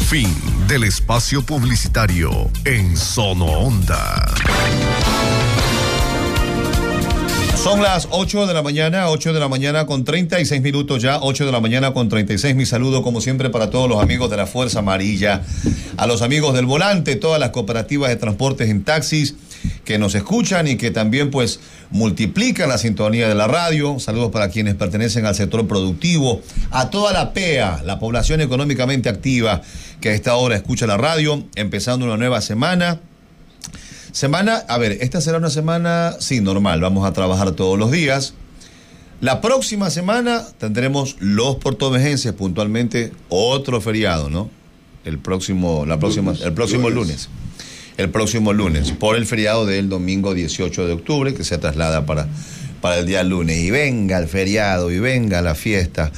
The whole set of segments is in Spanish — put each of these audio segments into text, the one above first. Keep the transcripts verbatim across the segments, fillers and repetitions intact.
Fin del espacio publicitario en Sono Onda. Son las ocho de la mañana, ocho de la mañana con treinta y seis minutos ya, ocho de la mañana con treinta y seis. Mi saludo como siempre para todos los amigos de la Fuerza Amarilla, a los amigos del volante, todas las cooperativas de transportes en taxis que nos escuchan y que también pues multiplican la sintonía de la radio. Saludos para quienes pertenecen al sector productivo, a toda la P E A, la población económicamente activa que a esta hora escucha la radio, empezando una nueva semana. Semana, a ver, esta será una semana, sí, normal, vamos a trabajar todos los días. La próxima semana tendremos los portovejenses, puntualmente otro feriado, ¿no? El próximo, la próxima, el próximo lunes. El próximo lunes, por el feriado del domingo dieciocho de octubre, que se traslada para, para el día lunes. Y venga el feriado, y venga la fiesta.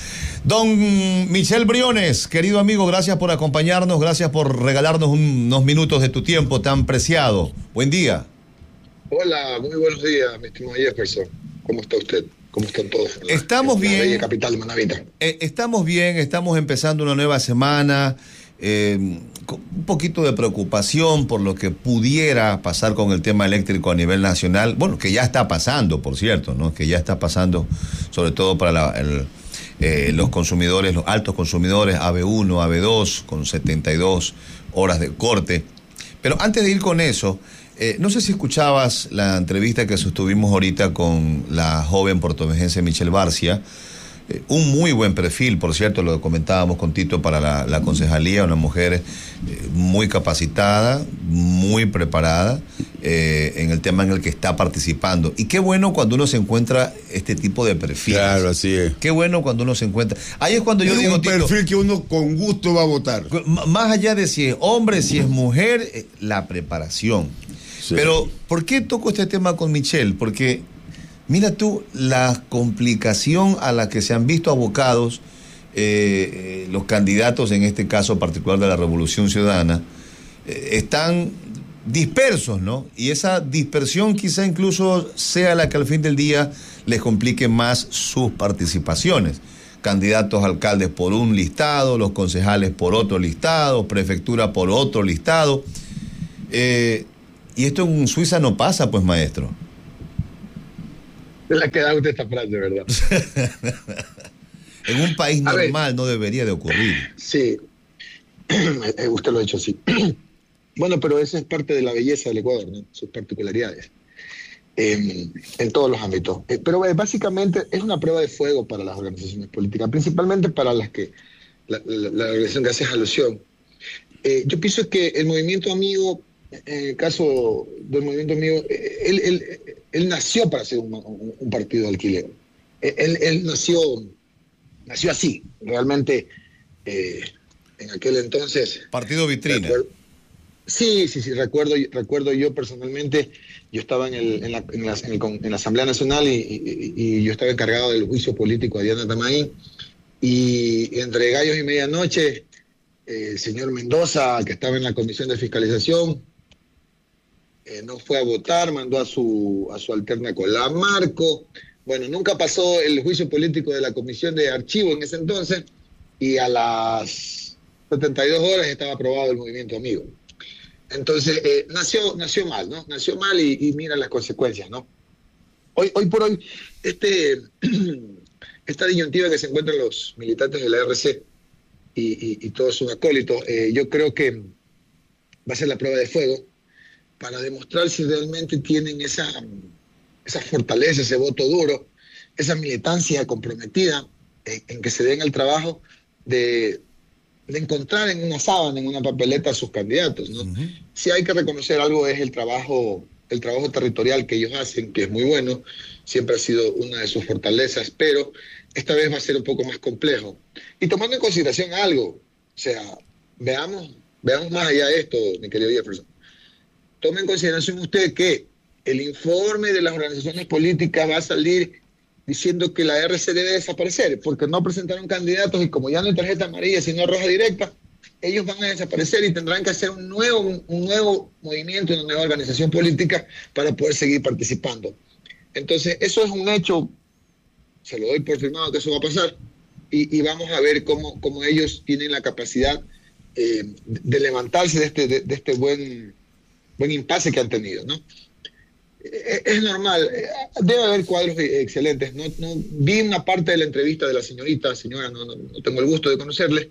Don Michel Briones, querido amigo, gracias por acompañarnos, gracias por regalarnos unos minutos de tu tiempo tan preciado. Buen día. Hola, muy buenos días, mi estimado Jefferson. ¿Cómo está usted? ¿Cómo están todos? La, estamos en la bien. bella capital de Manavita. Eh, estamos bien, estamos empezando una nueva semana. Eh, con un poquito de preocupación por lo que pudiera pasar con el tema eléctrico a nivel nacional. Bueno, que ya está pasando, por cierto, ¿no? Que ya está pasando, sobre todo para la, el, eh, los consumidores, los altos consumidores, A B uno, A B dos, con setenta y dos horas de corte. Pero antes de ir con eso, eh, no sé si escuchabas la entrevista que sostuvimos ahorita con la joven portovejense Michelle Barcia. Eh, un muy buen perfil, por cierto, lo comentábamos con Tito para la, la concejalía, una mujer eh, muy capacitada, muy preparada eh, en el tema en el que está participando. Y qué bueno cuando uno se encuentra este tipo de perfiles. Claro, así es. Qué bueno cuando uno se encuentra. Ahí es cuando yo es digo, un Tito, perfil que uno con gusto va a votar. Más allá de si es hombre, si es mujer, eh, la preparación. Sí. Pero, ¿por qué toco este tema con Michelle? Porque mira tú la complicación a la que se han visto abocados eh, eh, los candidatos, en este caso particular de la Revolución Ciudadana, eh, están dispersos, ¿no? Y esa dispersión quizá incluso sea la que al fin del día les complique más sus participaciones. Candidatos a alcaldes por un listado, los concejales por otro listado, prefectura por otro listado. Eh, y esto en Suiza no pasa, pues, maestro. Se la ha quedado usted esta frase, ¿verdad? En un país a normal ver, no debería de ocurrir. Sí, usted lo ha dicho así. Bueno, pero esa es parte de la belleza del Ecuador, ¿no? Sus particularidades. Eh, en todos los ámbitos. Eh, pero eh, básicamente es una prueba de fuego para las organizaciones políticas, principalmente para las que la, la, la organización que hace alusión. Eh, yo pienso que el movimiento amigo, en el caso del movimiento amigo, él, él, él nació para ser un, un, un partido de alquiler. Él, él nació, nació así, realmente eh, en aquel entonces. Partido vitrina. Recuerdo, sí, sí, sí, recuerdo, recuerdo yo personalmente, yo estaba en, el, en, la, en, la, en, el, en la Asamblea Nacional y, y, y yo estaba encargado del juicio político a Diana Tamaín, y entre gallos y medianoche, eh, el señor Mendoza, que estaba en la Comisión de Fiscalización, Eh, no fue a votar, mandó a su, a su alterna con la Marco. Bueno, nunca pasó el juicio político de la Comisión de Archivo en ese entonces, y a las setenta y dos horas estaba aprobado el movimiento amigo. Entonces, eh, nació, nació mal, ¿no? Nació mal y, y mira las consecuencias, ¿no? Hoy, hoy por hoy, este, esta disyuntiva que se encuentran los militantes de la R C y, y, y todos sus acólitos, eh, yo creo que va a ser la prueba de fuego para demostrar si realmente tienen esa, esa fortaleza, ese voto duro, esa militancia comprometida en, en que se den el trabajo de, de encontrar en una sábana, en una papeleta a sus candidatos, ¿no? Uh-huh. Si hay que reconocer algo es el trabajo, el trabajo territorial que ellos hacen, que es muy bueno, siempre ha sido una de sus fortalezas, pero esta vez va a ser un poco más complejo. Y tomando en consideración algo, o sea, veamos, veamos más allá de esto, mi querido Jefferson. Tome en consideración usted que el informe de las organizaciones políticas va a salir diciendo que la R C debe desaparecer porque no presentaron candidatos, y como ya no hay tarjeta amarilla sino roja directa, ellos van a desaparecer y tendrán que hacer un nuevo, un, un nuevo movimiento, una nueva organización política para poder seguir participando. Entonces, eso es un hecho, se lo doy por firmado que eso va a pasar, y, y vamos a ver cómo, cómo ellos tienen la capacidad eh, de levantarse de este, de, de este buen, buen impasse que han tenido, ¿no? Eh, es normal, eh, debe haber cuadros excelentes. No, no, vi una parte de la entrevista de la señorita, señora, no, no, no tengo el gusto de conocerle.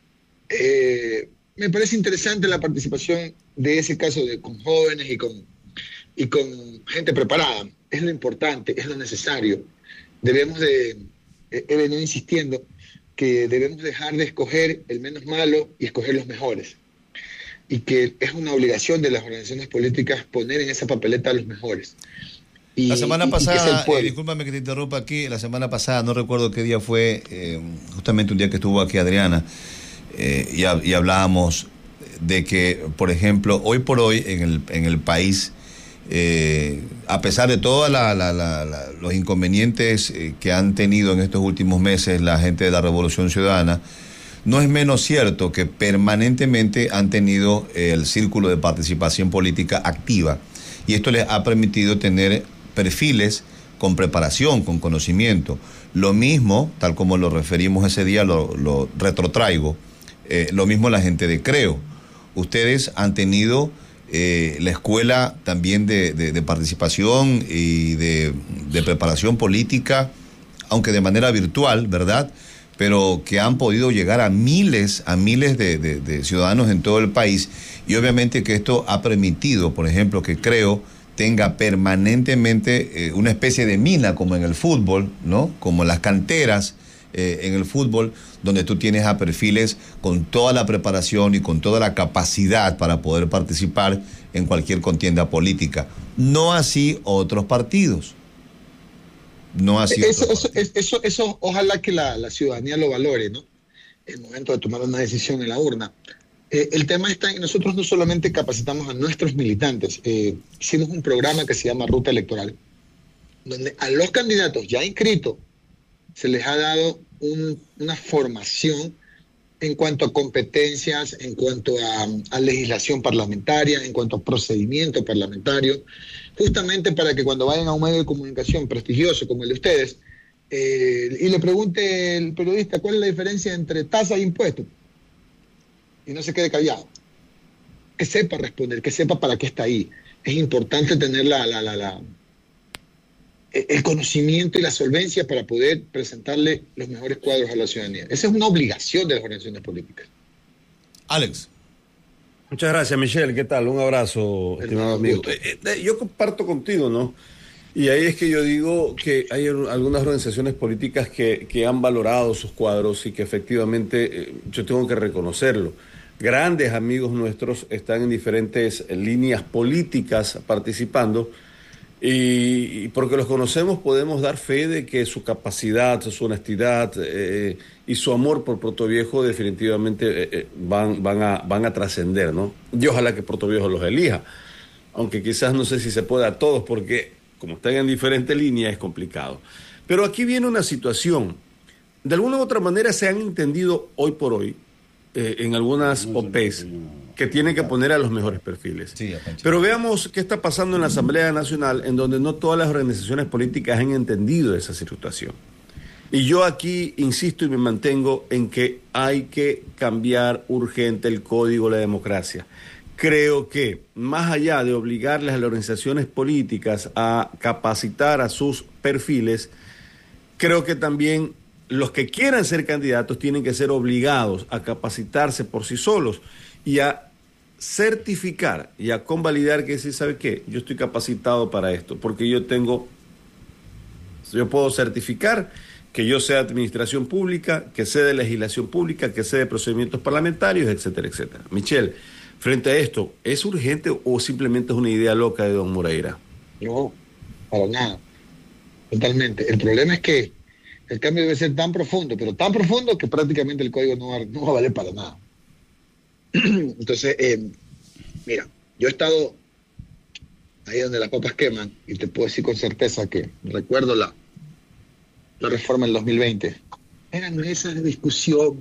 Eh, me parece interesante la participación de ese caso de, con jóvenes y con, y con gente preparada. Es lo importante, es lo necesario. Debemos de, he venido insistiendo, que debemos dejar de escoger el menos malo y escoger los mejores. Y que es una obligación de las organizaciones políticas poner en esa papeleta a los mejores. Y, la semana y, pasada, y eh, discúlpame que te interrumpa aquí, la semana pasada, no recuerdo qué día fue, eh, justamente un día que estuvo aquí Adriana, eh, y, y hablábamos de que, por ejemplo, hoy por hoy en el, en el país, eh, a pesar de todos la, la, la, la, los inconvenientes eh, que han tenido en estos últimos meses la gente de la Revolución Ciudadana, no es menos cierto que permanentemente han tenido eh, el círculo de participación política activa, y esto les ha permitido tener perfiles con preparación, con conocimiento. Lo mismo, tal como lo referimos ese día, lo, lo retrotraigo, eh, lo mismo la gente de Creo. Ustedes han tenido eh, la escuela también de, de, de participación y de, de preparación política, aunque de manera virtual, ¿verdad?, pero que han podido llegar a miles, a miles de, de, de ciudadanos en todo el país, y obviamente que esto ha permitido, por ejemplo, que Creo tenga permanentemente eh, una especie de mina como en el fútbol, ¿no? Como las canteras eh, en el fútbol, donde tú tienes a perfiles con toda la preparación y con toda la capacidad para poder participar en cualquier contienda política. No así otros partidos. No así eso, otros eso, partidos. eso, eso, ojalá que la, la ciudadanía lo valore, ¿no? El momento de tomar una decisión en la urna. Eh, el tema está en nosotros no solamente capacitamos a nuestros militantes, eh, hicimos un programa que se llama Ruta Electoral, donde a los candidatos ya inscritos se les ha dado un, una formación en cuanto a competencias, en cuanto a, a legislación parlamentaria, en cuanto a procedimiento parlamentario, justamente para que cuando vayan a un medio de comunicación prestigioso como el de ustedes, eh, y le pregunte el periodista cuál es la diferencia entre tasa e impuesto, y no se quede callado, que sepa responder, que sepa para qué está ahí. Es importante tener la, la, la, la, el conocimiento y la solvencia para poder presentarle los mejores cuadros a la ciudadanía. Esa es una obligación de las organizaciones políticas. Alex. Muchas gracias, Michelle. ¿Qué tal? Un abrazo, estimado amigo. Eh, eh, yo comparto contigo, ¿no? Y ahí es que yo digo que hay algunas organizaciones políticas que, que han valorado sus cuadros y que efectivamente, eh, yo tengo que reconocerlo. Grandes amigos nuestros están en diferentes líneas políticas participando, y, y porque los conocemos podemos dar fe de que su capacidad, su honestidad eh, y su amor por Portoviejo definitivamente eh, eh, van, van a, van a trascender, ¿no? Y ojalá que Portoviejo los elija, aunque quizás no sé si se pueda a todos, porque como están en diferentes líneas es complicado. Pero aquí viene una situación. De alguna u otra manera se han entendido hoy por hoy eh, en algunas O P s que tienen que poner a los mejores perfiles. Sí, pero veamos qué está pasando en la Asamblea Nacional, en donde no todas las organizaciones políticas han entendido esa situación. Y yo aquí insisto y me mantengo en que hay que cambiar urgente el código de la democracia. Creo que más allá de obligarles a las organizaciones políticas a capacitar a sus perfiles, creo que también los que quieran ser candidatos tienen que ser obligados a capacitarse por sí solos y a certificar y a convalidar que sí, ¿sabe qué? Yo estoy capacitado para esto, porque yo tengo, yo puedo certificar que yo sé de administración pública, que sé de legislación pública, que sé de procedimientos parlamentarios, etcétera, etcétera. Michelle, frente a esto, ¿es urgente o simplemente es una idea loca de don Moreira? No, para nada. Totalmente. El problema es que el cambio debe ser tan profundo, pero tan profundo que prácticamente el código no va, no va a valer para nada. Entonces, eh, mira, yo he estado ahí donde las papas queman y te puedo decir con certeza que recuerdo la, la reforma del dos mil veinte. Eran mesas de discusión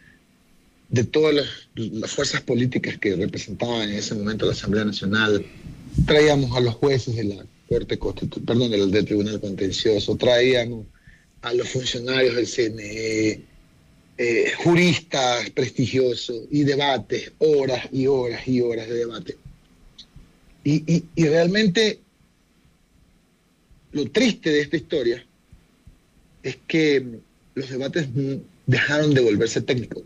de todas las, las fuerzas políticas que representaban en ese momento la Asamblea Nacional. Traíamos a los jueces de la Corte Constitu- perdón, del, del Tribunal Contencioso, traíamos a los funcionarios del C N E, eh, juristas prestigiosos y debates, horas y horas y horas de debate. Y, y, y realmente lo triste de esta historia es que los debates dejaron de volverse técnicos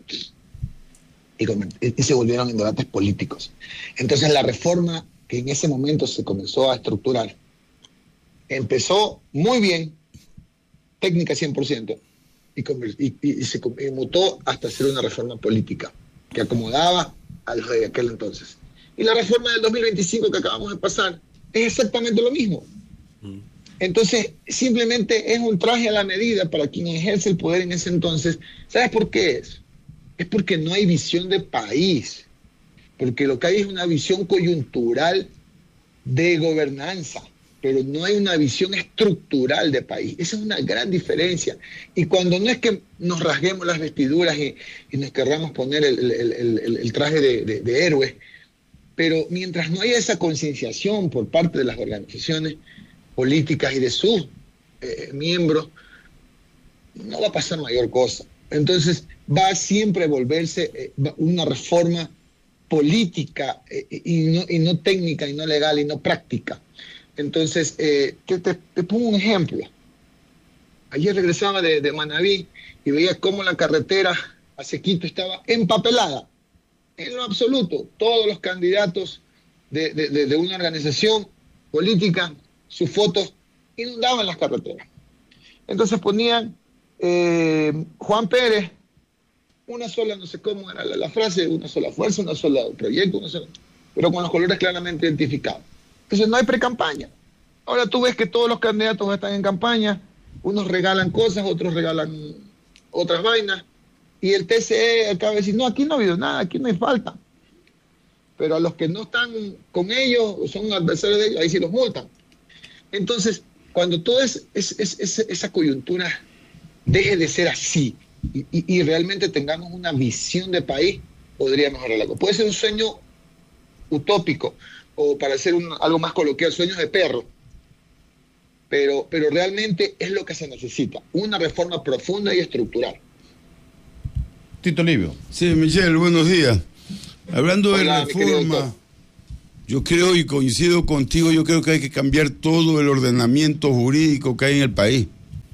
y, y se volvieron en debates políticos. Entonces la reforma que en ese momento se comenzó a estructurar empezó muy bien, técnica cien por ciento, y, y, y se y mutó hasta ser una reforma política que acomodaba a los de aquel entonces. Y la reforma del dos mil veinticinco que acabamos de pasar es exactamente lo mismo. Entonces, simplemente es un traje a la medida para quien ejerce el poder en ese entonces. ¿Sabes por qué es? Es porque no hay visión de país, porque lo que hay es una visión coyuntural de gobernanza, pero no hay una visión estructural de país. Esa es una gran diferencia. Y cuando no es que nos rasguemos las vestiduras y, y nos querramos poner el, el, el, el traje de, de, de héroe, pero mientras no haya esa concienciación por parte de las organizaciones políticas y de sus eh, miembros, no va a pasar mayor cosa. Entonces va siempre a volverse eh, una reforma política eh, y, no, y no técnica, y no legal, y no práctica. Entonces, eh, te, te, te pongo un ejemplo. Ayer regresaba de, de Manabí y veía cómo la carretera hacia Quito estaba empapelada. En lo absoluto, todos los candidatos de, de, de, de una organización política, sus fotos inundaban las carreteras. Entonces ponían eh, Juan Pérez, una sola, no sé cómo era la, la frase, una sola fuerza, una sola proyecto, una sola, pero con los colores claramente identificados. Entonces no hay pre-campaña. Ahora tú ves que todos los candidatos están en campaña, unos regalan cosas, otros regalan otras vainas, y el T C E acaba de decir, no, aquí no ha habido nada, aquí no hay falta. Pero a los que no están con ellos, o son adversarios de ellos, ahí sí los multan. Entonces, cuando toda es, es, es, es, esa coyuntura deje de ser así y, y, y realmente tengamos una visión de país, podría mejorar la cosa. Puede ser un sueño utópico, o para hacer un, algo más coloquial, sueños de perro, pero, pero realmente es lo que se necesita, una reforma profunda y estructural. Tito Livio. Sí, Michelle, buenos días. Hablando Hola, de reforma, yo creo y coincido contigo, yo creo que hay que cambiar todo el ordenamiento jurídico que hay en el país.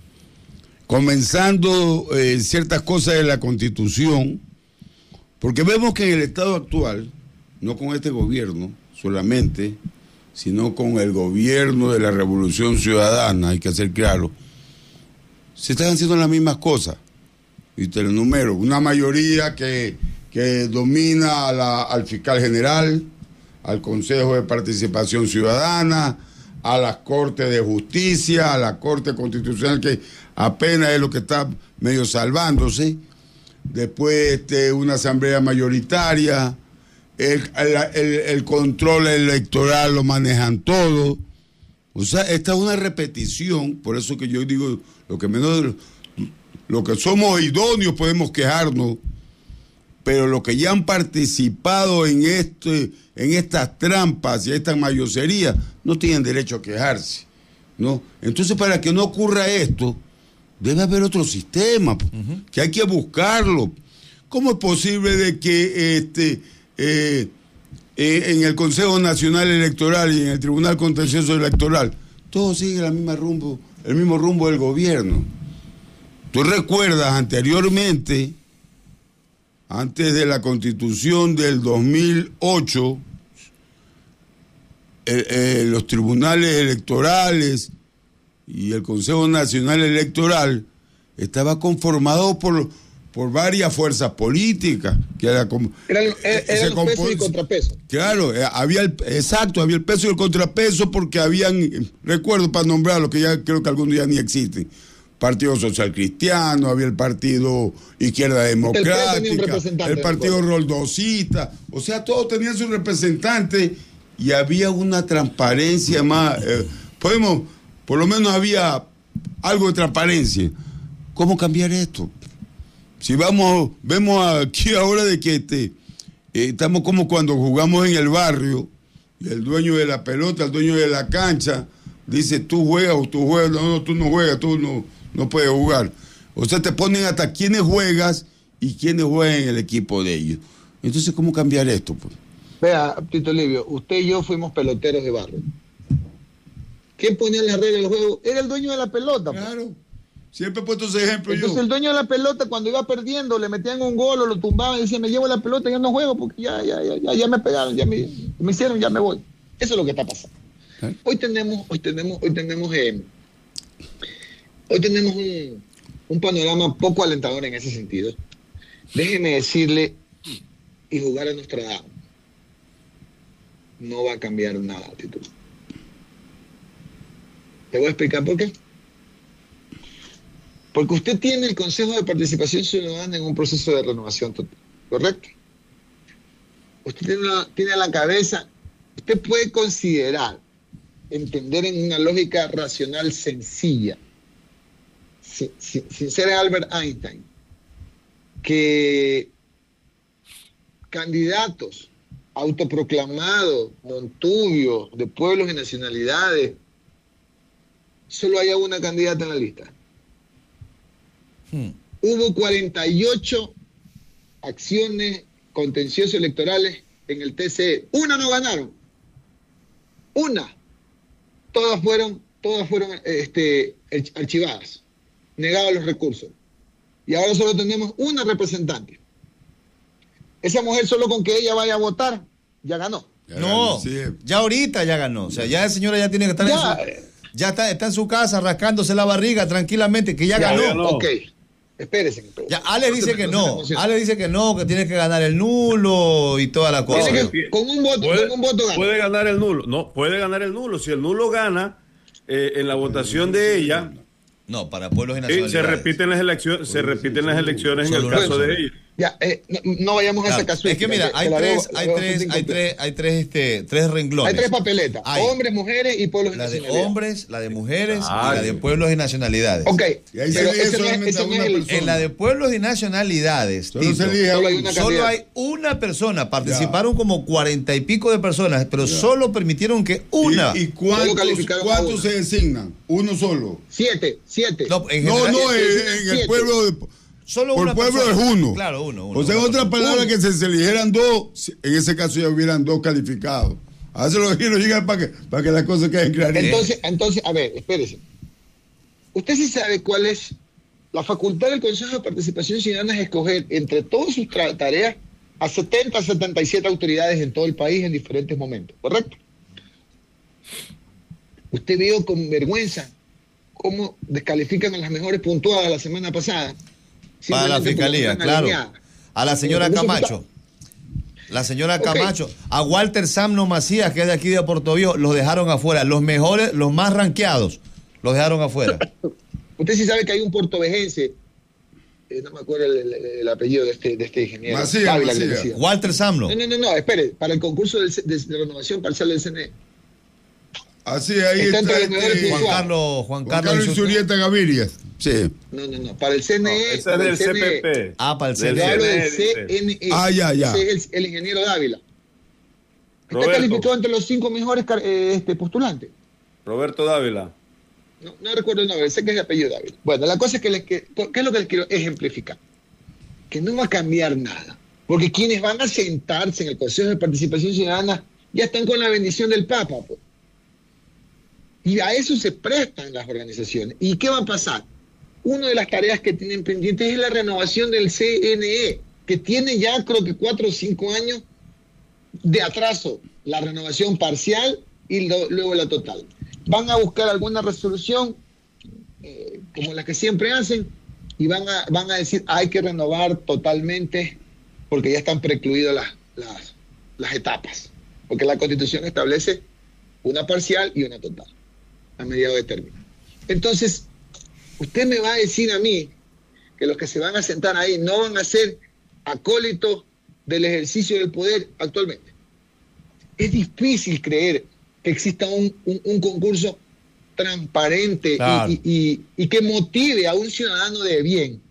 Comenzando eh, ciertas cosas de la Constitución, porque vemos que en el estado actual, no con este gobierno solamente, sino con el gobierno de la Revolución Ciudadana, hay que ser claro, se están haciendo las mismas cosas. Y te lo enumero, una mayoría que, que domina a la, al fiscal general, al Consejo de Participación Ciudadana, a las Cortes de Justicia, a la Corte Constitucional, que apenas es lo que está medio salvándose. Después este, una asamblea mayoritaria, el, el, el, el control electoral lo manejan todo. O sea, esta es una repetición, por eso que yo digo, lo que menos, lo que somos idóneos podemos quejarnos, pero los que ya han participado en este, en estas trampas y estas mayoserías no tienen derecho a quejarse, ¿no? Entonces, para que no ocurra esto, debe haber otro sistema, uh-huh. que hay que buscarlo. ¿Cómo es posible de que este eh, eh, en el Consejo Nacional Electoral y en el Tribunal Contencioso Electoral todo sigue la misma rumbo, el mismo rumbo del gobierno? Tú recuerdas anteriormente, antes de la Constitución del dos mil ocho, eh, eh, los tribunales electorales y el Consejo Nacional Electoral estaba conformado por, por varias fuerzas políticas. Que era como, eran era era los pesos y contrapesos. Claro, había el, exacto, había el peso y el contrapeso, porque habían, recuerdo para nombrarlo, que ya creo que algunos ya ni existen, Partido Social Cristiano, había el Partido Izquierda Democrática, el, el Partido Roldosista, o sea, todos tenían su representante y había una transparencia más, eh, podemos, por lo menos había algo de transparencia. ¿Cómo cambiar esto? Si vamos, vemos aquí ahora de que este, eh, estamos como cuando jugamos en el barrio y el dueño de la pelota, el dueño de la cancha, dice tú juegas o tú juegas, no, no, tú no juegas, tú no... no puedes jugar. O sea, te ponen hasta quiénes juegas y quiénes juegan en el equipo de ellos. Entonces, ¿cómo cambiar esto? Pues? Vea, Tito Livio, usted y yo fuimos peloteros de barrio. ¿Quién ponía las reglas del juego? Era el dueño de la pelota. Claro. Pues. Siempre he puesto ese ejemplo. Entonces yo. el dueño de la pelota, cuando iba perdiendo, le metían un gol o lo tumbaban y decía, me llevo la pelota, ya no juego porque ya, ya, ya, ya, ya me pegaron, ya me, me hicieron, ya me voy. Eso es lo que está pasando. ¿Eh? Hoy tenemos, hoy tenemos, hoy tenemos, eh, hoy tenemos un, un panorama poco alentador en ese sentido. Déjeme decirle y jugar a nuestra edad. No va a cambiar nada, Tito. Te voy a explicar por qué. Porque usted tiene el Consejo de Participación Ciudadana en un proceso de renovación total, ¿correcto? Usted tiene, la, tiene a la cabeza, usted puede considerar, entender en una lógica racional sencilla, sin, sin, sin ser Albert Einstein, que candidatos autoproclamados, montubios, de pueblos y nacionalidades, solo haya una candidata en la lista. Hmm. Hubo cuarenta y ocho acciones contenciosas electorales en el T C E. Una no ganaron. Una. Todas fueron, todas fueron este, archivadas. Negados los recursos. Y ahora solo tenemos una representante. Esa mujer solo con que ella vaya a votar, ya ganó. Ya no, ganó, sí. Ya ahorita ya ganó. O sea, ya la señora ya tiene que estar ya, en su... Ya está, está en su casa rascándose la barriga tranquilamente, que ya, ya ganó. ganó. Ok, espérese. Ya, Ale dice que no, Ale dice que no, que tiene que ganar el nulo y toda la cosa. Que, con un voto, puede, con un voto gana. Puede ganar el nulo, no, puede ganar el nulo. Si el nulo gana eh, en la votación de ella... No, para pueblos y nacionalidades. Se repiten las elecciones, se repiten las elecciones en el caso de ella. Ya, eh, no, no vayamos claro, a esa casuística. Es que mira, hay tres, hay tres, hay tres, hay tres, este, tres renglones. Hay tres papeletas, hay hombres, mujeres y pueblos y la nacionalidades. La de hombres, la de mujeres ah, y la de pueblos y nacionalidades. Ok, y ahí pero ese no es, ese no es el... En la de pueblos y nacionalidades, solo, Tito, solo, hay, una solo hay una persona, participaron ya. como cuarenta y pico de personas, pero ya. solo permitieron que una. ¿Y, y cuántos, cuántos se designan? Uno solo. Siete, siete. No, en general, no, no en, en el pueblo de... Solo Por una pueblo persona. es uno. Claro, uno. uno o sea, en otras palabras, que se, se eligieran dos, en ese caso ya hubieran dos calificados. Ahora se los quiero llegar para que, para que las cosas queden claras. Entonces, entonces, a ver, espérese. Usted sí sabe cuál es la facultad del Consejo de Participación Ciudadana, es escoger entre todas sus tareas a setenta, setenta y siete autoridades en todo el país en diferentes momentos, ¿correcto? Usted vio con vergüenza cómo descalifican a las mejores puntuadas la semana pasada. Para la fiscalía, claro. Alineada. A la señora Camacho. La señora okay. Camacho. A Walter Samno Macías, que es de aquí de Portoviejo, los dejaron afuera. Los mejores, los más ranqueados, los dejaron afuera. Usted sí sabe que hay un portovejense, eh, no me acuerdo el, el, el apellido de este, de este ingeniero. Macías, Macías. Walter Samno. No, no, no, no, espere, para el concurso de, de, de renovación parcial del C N E. Así, ahí está, está este, Juan Carlos Juan, Juan Carlos Isurieta Gaviria. Sí. No, no, no. Para el C N E. No, ese es del C P P. Ah, para el C N E. Yo hablo del C N E. Ah, ya, ya. Ese es el, el ingeniero Dávila. Está Roberto. calificado entre los cinco mejores eh, este, postulantes. Roberto Dávila. No, no recuerdo el nombre, sé que es el apellido Dávila. Bueno, la cosa es que, les, que ¿qué es lo que les quiero ejemplificar? Que no va a cambiar nada. Porque quienes van a sentarse en el Consejo de Participación Ciudadana ya están con la bendición del Papa, pues. Y a eso se prestan las organizaciones. ¿Y qué va a pasar? Una de las tareas que tienen pendientes es la renovación del C N E, que tiene ya creo que cuatro o cinco años de atraso. La renovación parcial y lo, luego la total. Van a buscar alguna resolución, eh, como la que siempre hacen, y van a, van a decir hay que renovar totalmente porque ya están precluidas las, las, las etapas. Porque la Constitución establece una parcial y una total a mediado de término. Entonces, usted me va a decir a mí que los que se van a sentar ahí no van a ser acólitos del ejercicio del poder actualmente. Es difícil creer que exista un, un, un concurso transparente claro. y, y, y, y que motive a un ciudadano de bien.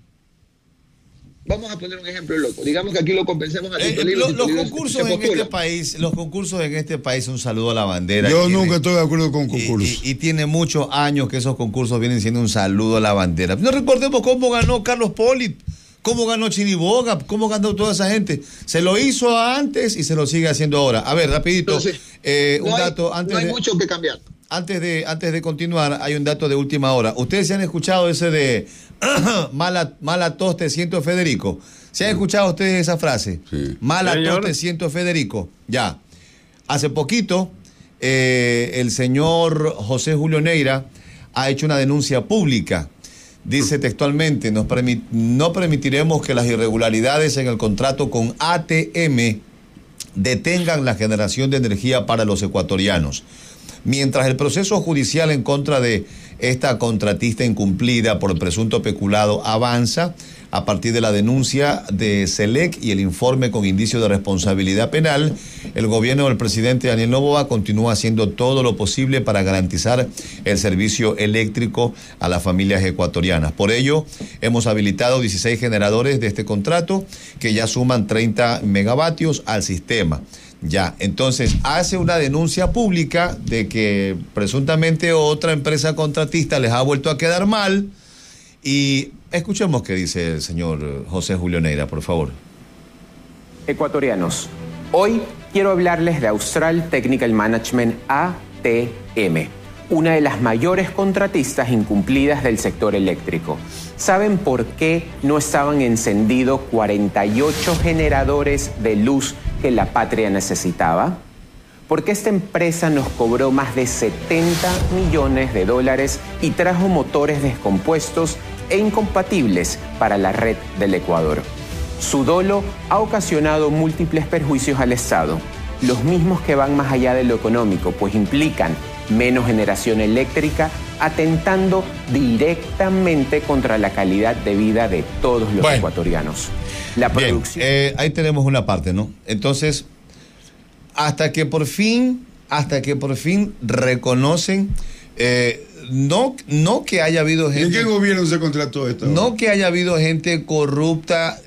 Vamos a poner un ejemplo loco. Digamos que aquí lo compensemos a Tito eh, Livio. Los, Tito los Livio concursos en este país, los concursos en este país, un saludo a la bandera. Yo tiene, nunca estoy de acuerdo con concursos. Y, y, y tiene muchos años que esos concursos vienen siendo un saludo a la bandera. No recordemos cómo ganó Carlos Polit ¿Cómo ganó Chiriboga? ¿Cómo ganó toda esa gente? Se lo hizo antes y se lo sigue haciendo ahora. A ver, rapidito, Entonces, eh, un no hay, dato antes no hay de, mucho que cambiar. Antes de, antes de continuar, hay un dato de última hora. ¿Ustedes se han escuchado ese de mala, mala tos te siento Federico? ¿Se han escuchado ustedes esa frase? Sí. Mala Señor. tos te siento Federico. Ya. Hace poquito, eh, el señor José Julio Neira ha hecho una denuncia pública. Dice textualmente, nos permit- no permitiremos que las irregularidades en el contrato con A T M detengan la generación de energía para los ecuatorianos. Mientras el proceso judicial en contra de esta contratista incumplida por presunto peculado avanza, a partir de la denuncia de SELEC y el informe con indicio de responsabilidad penal, el gobierno del presidente Daniel Noboa continúa haciendo todo lo posible para garantizar el servicio eléctrico a las familias ecuatorianas. Por ello, hemos habilitado dieciséis generadores de este contrato que ya suman treinta megavatios al sistema. Ya, entonces hace una denuncia pública de que presuntamente otra empresa contratista les ha vuelto a quedar mal y escuchemos qué dice el señor José Julio Neira, por favor. Ecuatorianos, hoy quiero hablarles de Austral Technical Management A T M, una de las mayores contratistas incumplidas del sector eléctrico. ¿Saben por qué no estaban encendidos cuarenta y ocho generadores de luz que la patria necesitaba? Porque esta empresa nos cobró más de setenta millones de dólares y trajo motores descompuestos e incompatibles para la red del Ecuador. Su dolo ha ocasionado múltiples perjuicios al Estado, los mismos que van más allá de lo económico, pues implican menos generación eléctrica, atentando directamente contra la calidad de vida de todos los bueno, ecuatorianos. La bien, producción... eh, ahí tenemos una parte, ¿no? Entonces, hasta que por fin, hasta que por fin reconocen, eh, no, no que haya habido gente... ¿En qué gobierno se contrató esto? No que haya habido gente corrupta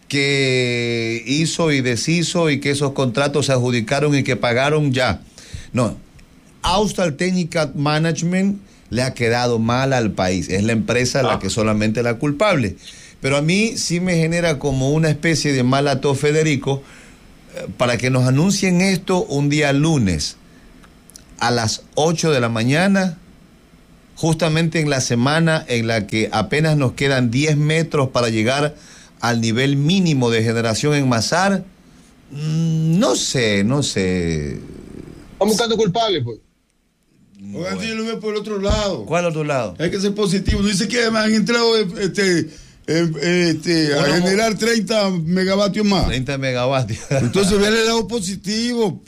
que hizo y deshizo y que esos contratos se adjudicaron y que pagaron ya. No, Austral Technical Management le ha quedado mal al país. Es la empresa Ah. la que solamente es la culpable. Pero a mí sí me genera como una especie de mala tos, Federico, eh, para que nos anuncien esto un día lunes a las ocho de la mañana, justamente en la semana en la que apenas nos quedan diez metros para llegar al nivel mínimo de generación en Masar. Mm, no sé, no sé. Están buscando culpables, pues. Oigan, yo lo veo por el otro lado. ¿Cuál otro lado? Hay que ser positivo. No dice que han entrado este, eh, este, a Bueno, generar treinta megavatios más. treinta megavatios. Entonces vean el lado positivo.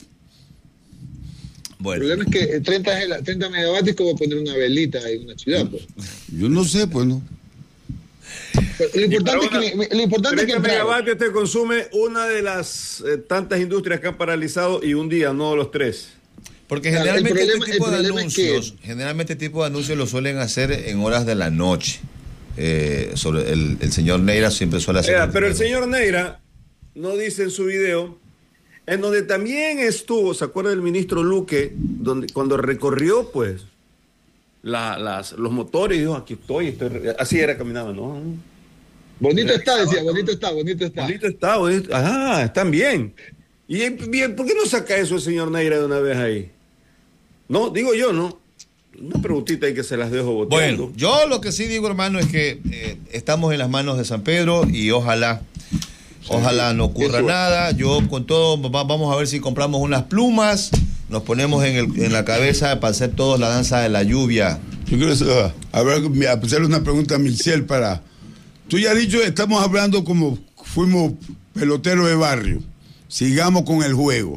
El Bueno, problema es que treinta, gela- treinta megavatios como poner una velita en una ciudad, pues. Yo no sé, pues no. Pero lo importante es que, lo importante es que treinta entraron. megavatios te consume una de las eh, tantas industrias que han paralizado y un día, no los tres. porque Claro, el generalmente problema- este tipo el de problema es que- anuncios, generalmente este tipo de anuncios lo suelen hacer en horas de la noche. Eh, sobre el, el señor Neira siempre suele hacer. Oiga, pero el señor Neira no dice en su video, en donde también estuvo, ¿se acuerda del ministro Luque? Donde, cuando recorrió, pues, la- las, los motores y dijo, aquí estoy, estoy re-". Así era, caminaba, ¿no? Bonito está, decía, bonito está, bonito está. Bonito está, bonito. Ah, están bien. ¿Y bien, por qué no saca eso el señor Neira de una vez ahí? No, digo yo, ¿no? Una preguntita ahí que se las dejo boteando. Bueno, yo lo que sí digo, hermano, es que eh, estamos en las manos de San Pedro y ojalá, ojalá no ocurra Eso. nada. Yo con todo, va- vamos a ver si compramos unas plumas, nos ponemos en, el, en la cabeza para hacer todos la danza de la lluvia. Yo quiero uh, hablar, hacerle una pregunta a Michelle para... Tú ya has dicho, estamos hablando como fuimos peloteros de barrio. Sigamos con el juego.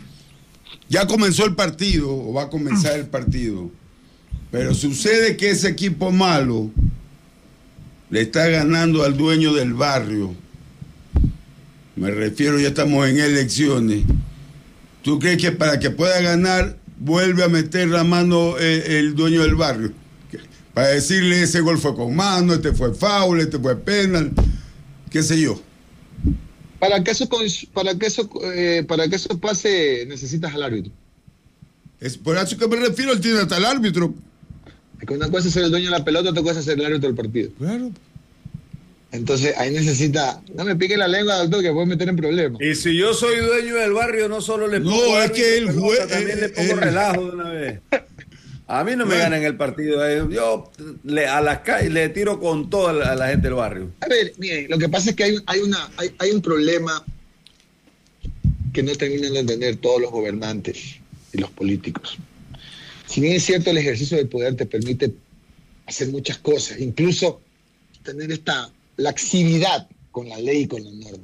Ya comenzó el partido, o va a comenzar el partido. Pero sucede que ese equipo malo le está ganando al dueño del barrio. Me refiero, ya estamos en elecciones. ¿Tú crees que para que pueda ganar vuelve a meter la mano eh, el dueño del barrio? Para decirle ese gol fue con mano, este fue foul, este fue penal, qué sé yo. Para que eso, cons- para que eso, eh, para que eso pase, necesitas al árbitro. Es por eso que me refiero, él tiene hasta el árbitro. Es que una cosa es ser el dueño de la pelota, otra cosa es ser el árbitro del partido. Claro. Entonces ahí necesita, no me pique la lengua, doctor, que puedo meter en problemas. Y si yo soy dueño del barrio, no solo le pongo No, es que el juez también le pongo el, relajo de una vez. A mí no me ganan el partido. Yo le, a las calles le tiro con toda la, a la gente del barrio. A ver, miren, lo que pasa es que hay, hay, una, hay, hay un problema que no terminan de entender todos los gobernantes y los políticos. Si bien es cierto, el ejercicio del poder te permite hacer muchas cosas, incluso tener esta laxividad con la ley y con la norma.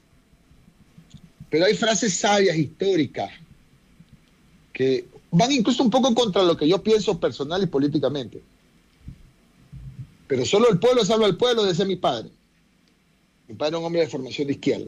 Pero hay frases sabias, históricas, que van incluso un poco contra lo que yo pienso personal y políticamente. Pero solo el pueblo salva al pueblo, decía mi padre. Mi padre era un hombre de formación de izquierda.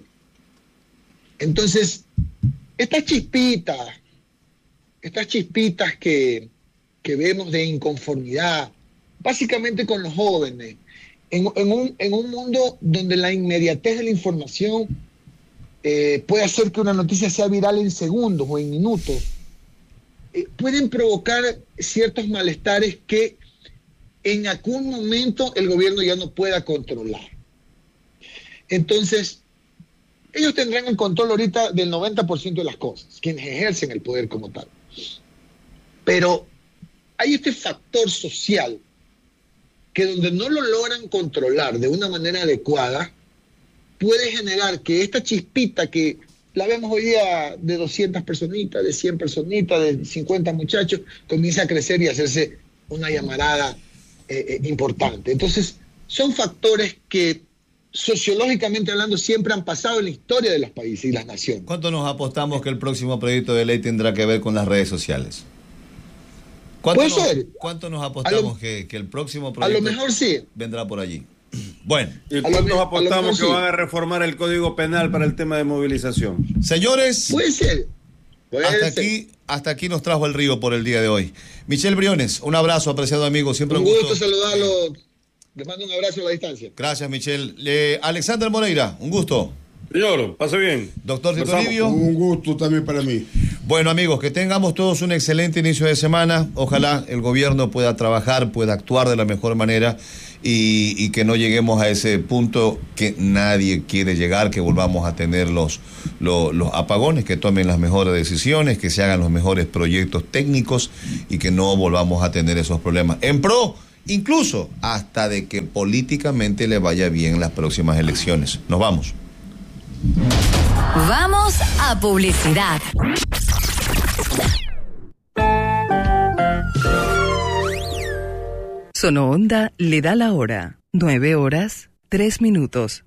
Entonces, estas chispitas, estas chispitas que, que vemos de inconformidad, básicamente con los jóvenes, en, en, un, en un mundo donde la inmediatez de la información eh, puede hacer que una noticia sea viral en segundos o en minutos, eh, pueden provocar ciertos malestares que en algún momento el gobierno ya no pueda controlar. Entonces, ellos tendrán el control ahorita del noventa por ciento de las cosas, quienes ejercen el poder como tal. Pero hay este factor social que donde no lo logran controlar de una manera adecuada, puede generar que esta chispita que la vemos hoy día de doscientas personitas, de cien personitas, de cincuenta muchachos, comience a crecer y a hacerse una llamarada eh, eh, importante. Entonces, son factores que sociológicamente hablando siempre han pasado en la historia de los países y las naciones. ¿Cuánto nos apostamos que el próximo proyecto de ley tendrá que ver con las redes sociales? ¿Cuánto Puede nos, ser. ¿Cuánto nos apostamos lo, que, que el próximo proyecto a lo mejor sí vendrá por allí? Bueno. ¿Y cuántos apostamos que sí van a reformar el Código Penal para el tema de movilización? Señores, puede ser. Puede hasta ser. aquí, hasta aquí nos trajo el río por el día de hoy. Michel Briones, un abrazo, apreciado amigo, siempre un un gusto, gusto saludarlo. Les mando un abrazo a la distancia. Gracias, Michel. Le, Alexander Moreira, un gusto. Señor, pase bien. Doctor Tito Livio. Un gusto también para mí. Bueno, amigos, que tengamos todos un excelente inicio de semana. Ojalá el gobierno pueda trabajar, pueda actuar de la mejor manera y, y que no lleguemos a ese punto que nadie quiere llegar, que volvamos a tener los, los, los apagones, que tomen las mejores decisiones, que se hagan los mejores proyectos técnicos y que no volvamos a tener esos problemas. En pro, incluso hasta de que políticamente le vaya bien las próximas elecciones. Nos vamos. Vamos a publicidad. Sono Onda le da la hora. Nueve horas, tres minutos.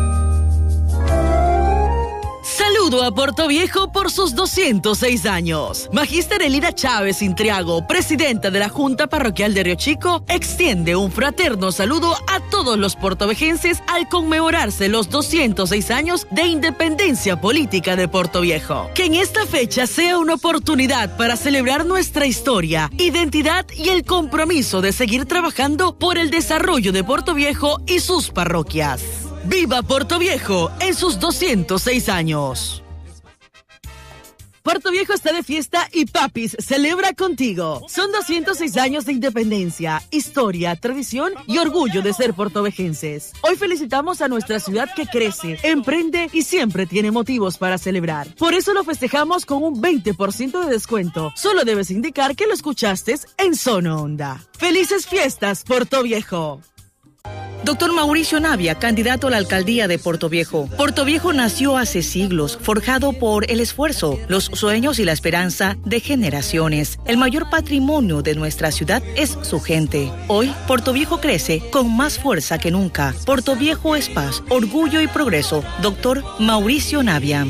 Saludo a Puerto Viejo por sus doscientos seis años. Magíster Elira Chávez Intriago, presidenta de la Junta Parroquial de Río Chico, extiende un fraterno saludo a todos los puertovejenses al conmemorarse los doscientos seis años de independencia política de Puerto Viejo. Que en esta fecha sea una oportunidad para celebrar nuestra historia, identidad y el compromiso de seguir trabajando por el desarrollo de Puerto Viejo y sus parroquias. ¡Viva Puerto Viejo en sus doscientos seis años! Puerto Viejo está de fiesta y Papis celebra contigo. Son doscientos seis años de independencia, historia, tradición y orgullo de ser puertovejenses. Hoy felicitamos a nuestra ciudad que crece, emprende y siempre tiene motivos para celebrar. Por eso lo festejamos con un veinte por ciento de descuento. Solo debes indicar que lo escuchaste en Sono Onda. ¡Felices fiestas, Puerto Viejo! Doctor Mauricio Navia, candidato a la alcaldía de Puerto Viejo. Puerto Viejo nació hace siglos, forjado por el esfuerzo, los sueños y la esperanza de generaciones. El mayor patrimonio de nuestra ciudad es su gente. Hoy, Puerto Viejo crece con más fuerza que nunca. Puerto Viejo es paz, orgullo y progreso. Doctor Mauricio Navia.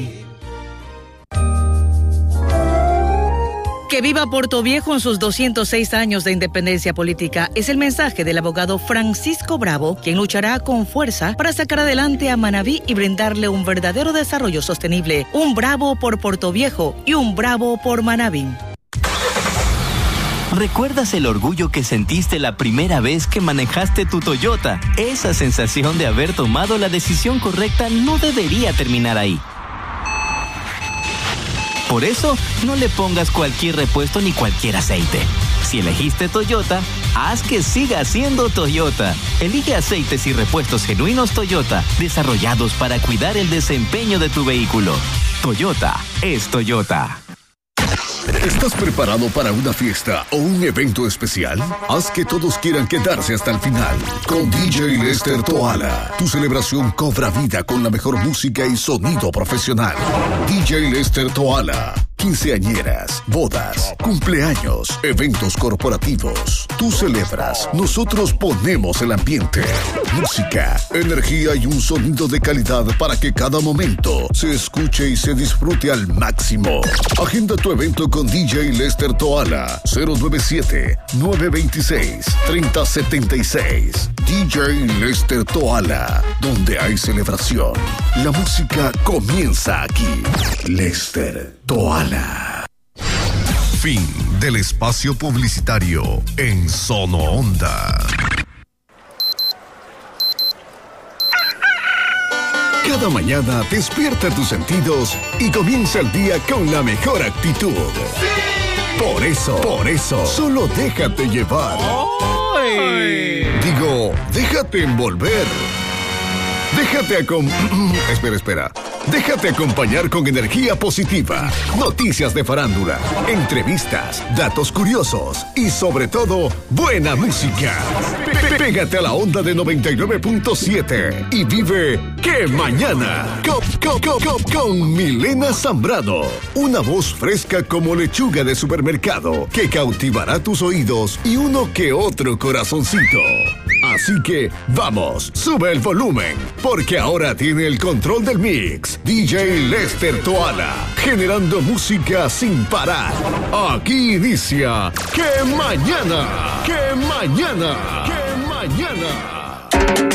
Que viva Puerto Viejo en sus doscientos seis años de independencia política es el mensaje del abogado Francisco Bravo, quien luchará con fuerza para sacar adelante a Manabí y brindarle un verdadero desarrollo sostenible. Un bravo por Puerto Viejo y un bravo por Manabí. ¿Recuerdas el orgullo que sentiste la primera vez que manejaste tu Toyota? Esa sensación de haber tomado la decisión correcta no debería terminar ahí. Por eso, no le pongas cualquier repuesto ni cualquier aceite. Si elegiste Toyota, Haz que siga siendo Toyota. Elige aceites y repuestos genuinos Toyota, desarrollados para cuidar el desempeño de tu vehículo. Toyota es Toyota. ¿Estás preparado para una fiesta o un evento especial? Haz que todos quieran quedarse hasta el final. Con D J Lester Toala, tu celebración cobra vida con la mejor música y sonido profesional. D J Lester Toala. Quinceañeras, bodas, cumpleaños, eventos corporativos. Tú celebras, nosotros ponemos el ambiente. Música, energía y un sonido de calidad para que cada momento se escuche y se disfrute al máximo. Agenda tu evento con D J Lester Toala. cero nueve siete, nueve dos seis, tres cero siete seis. D J Lester Toala. Donde hay celebración, la música comienza aquí. Lester Toala. Fin del espacio publicitario en Sono Onda. Cada mañana despierta tus sentidos y comienza el día con la mejor actitud. ¡Sí! Por eso, por eso, solo déjate llevar. ¡Ay! Digo, déjate envolver. Déjate acom... espera, espera. Déjate acompañar con energía positiva, noticias de farándula, entrevistas, datos curiosos y sobre todo, buena música. Pégate a la onda de noventa y nueve punto siete y vive ¡Qué mañana! Con, con, con, con, con Milena Zambrano. Una voz fresca como lechuga de supermercado que cautivará tus oídos y uno que otro corazoncito. Así que, vamos, sube el volumen, porque ahora tiene el control del mix D J Lester Toala, generando música sin parar. Aquí inicia ¡Qué mañana! ¡Qué mañana! ¡Qué mañana!